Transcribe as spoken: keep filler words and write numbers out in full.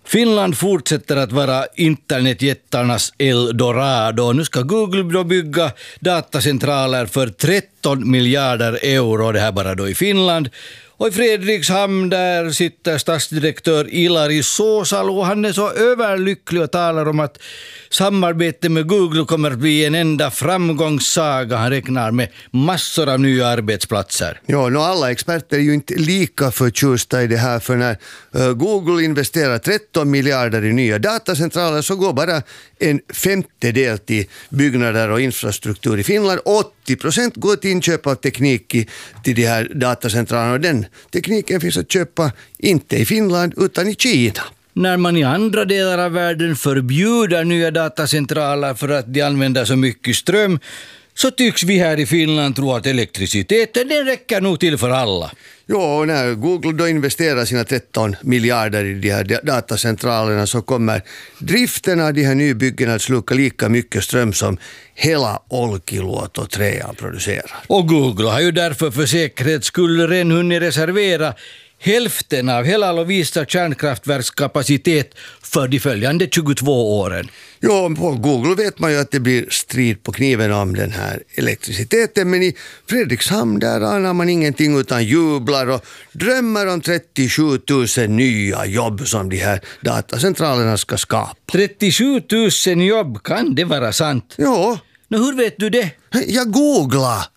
Finland fortsätter att vara internetjättarnas eldorado. Nu ska Google då bygga datacentraler för tretton miljarder euro, det här bara då i Finland. Och i Fredrikshamn där sitter stadsdirektör Ilari Soosalo. Han är så överlycklig och talar om att samarbete med Google kommer att bli en enda framgångssaga. Han räknar med massor av nya arbetsplatser. Ja, no, alla experter är ju inte lika förtjusta i det här, för när uh, Google investerar tretton miljarder i nya datacentraler så går bara en femtedel till byggnader och infrastruktur i Finland. åttio procent går till inköp av teknik i, till de här datacentralerna, och den tekniken finns att köpa inte i Finland utan i Kina. När man i andra delar av världen förbjuder nya datacentraler för att de använder så mycket ström, så tycks vi här i Finland tro att elektriciteten den räcker nog till för alla. Ja, och när Google då investerar sina tretton miljarder i de här datacentralerna så kommer driften av de här nybyggena att sluka lika mycket ström som hela Olkiluoto tre producerar. Och Google har ju därför för säkerhets skull redan hunnit reservera hälften av hela Lovisa kärnkraftverkskapacitet för de följande tjugotvå åren. Ja, på Google vet man ju att det blir strid på kniven om den här elektriciteten, men i Fredrikshamn där anar man ingenting utan jublar och drömmer om trettiosju tusen nya jobb som de här datacentralerna ska skapa. trettiosju tusen jobb, kan det vara sant? Ja. Men hur vet du det? Jag googlar.